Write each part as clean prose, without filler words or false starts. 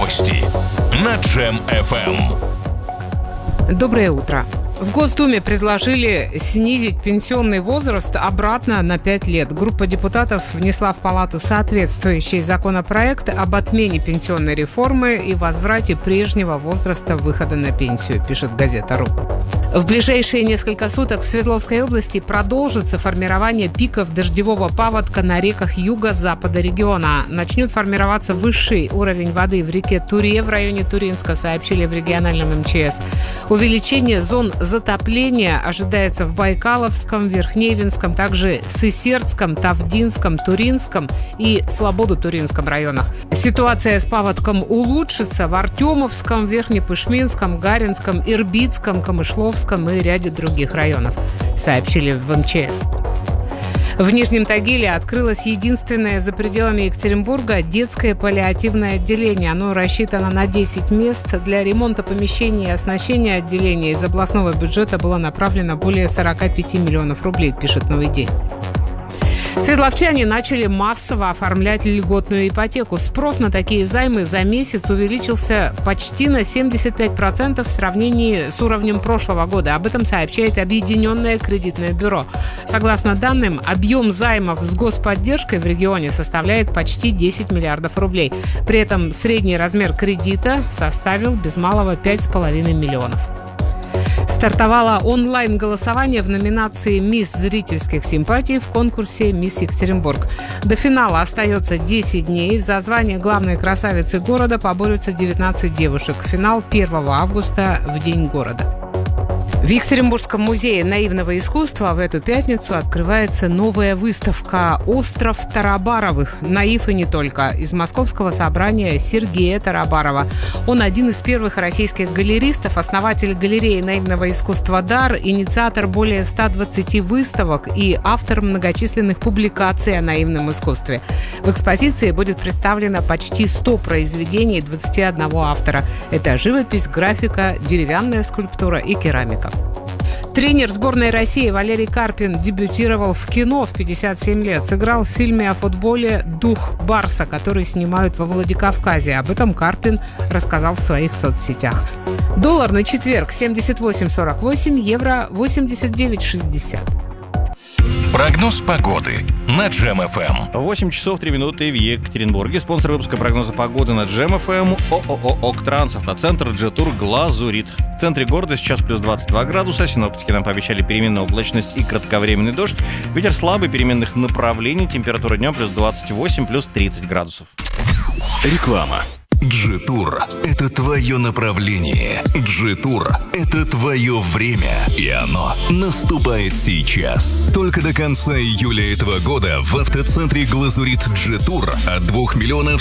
Новости на Джем FM. Доброе утро. В Госдуме предложили снизить пенсионный возраст обратно на 5 лет. Группа депутатов внесла в Палату соответствующий законопроект об отмене пенсионной реформы и возврате прежнего возраста выхода на пенсию, пишет газета.ру. В ближайшие несколько суток в Свердловской области продолжится формирование пиков дождевого паводка на реках юго-запада региона. Начнет формироваться высший уровень воды в реке Туре в районе Туринска, сообщили в региональном МЧС. Увеличение зон затопления ожидается в Байкаловском, Верхневинском, также Сысертском, Тавдинском, Туринском и Слободо-Туринском районах. Ситуация с паводком улучшится в Артемовском, Верхнепышминском, Гаринском, Ирбитском, Камышловском и ряде других районов, сообщили в МЧС. В Нижнем Тагиле открылось единственное за пределами Екатеринбурга детское паллиативное отделение. Оно рассчитано на 10 мест. Для ремонта помещений и оснащения отделения из областного бюджета было направлено более 45 миллионов рублей, пишет «Новый день». Свердловчане начали массово оформлять льготную ипотеку. Спрос на такие займы за месяц увеличился почти на 75% в сравнении с уровнем прошлого года. Об этом сообщает Объединенное кредитное бюро. Согласно данным, объем займов с господдержкой в регионе составляет почти 10 миллиардов рублей. При этом средний размер кредита составил без малого 5,5 миллионов. Стартовало онлайн-голосование в номинации «Мисс зрительских симпатий» в конкурсе «Мисс Екатеринбург». До финала остается 10 дней. За звание главной красавицы города поборются 19 девушек. Финал 1 августа в День города. В Екатеринбургском музее наивного искусства в эту пятницу открывается новая выставка «Остров Тарабаровых. Наив и не только» из московского собрания Сергея Тарабарова. Он один из первых российских галеристов, основатель галереи наивного искусства «Дар», инициатор более 120 выставок и автор многочисленных публикаций о наивном искусстве. В экспозиции будет представлено почти 100 произведений 21 автора. Это живопись, графика, деревянная скульптура и керамика. Тренер сборной России Валерий Карпин дебютировал в кино в 57 лет. Сыграл в фильме о футболе «Дух Барса», который снимают во Владикавказе. Об этом Карпин рассказал в своих соцсетях. Доллар на четверг 78.48, евро 89.60. Прогноз погоды на Джем FM. 8 часов 3 минуты в Екатеринбурге. Спонсор выпуска прогноза погоды на Джем FM ООО «Октранс», автоцентр «Джетур», «Глазурит». В центре города сейчас плюс 22 градуса. Синоптики нам пообещали переменную облачность и кратковременный дождь. Ветер слабый, переменных направлений. Температура днем плюс 28, плюс 30 градусов. Реклама. Джетур – это твое направление. Джетур – это твое время. И оно наступает сейчас. Только до конца июля этого года в автоцентре «Глазурит» Джетур от 2 миллионов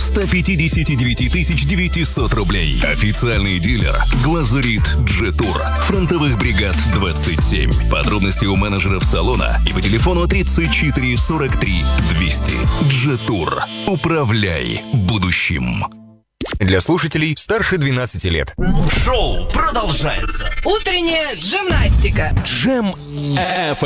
159 тысяч 900 рублей. Официальный дилер «Глазурит Джетур». Фронтовых бригад 27. Подробности у менеджеров салона и по телефону 34 43 200. Джетур. Управляй будущим. Для слушателей старше 12 лет. Шоу продолжается. Утренняя гимнастика. Джем FM.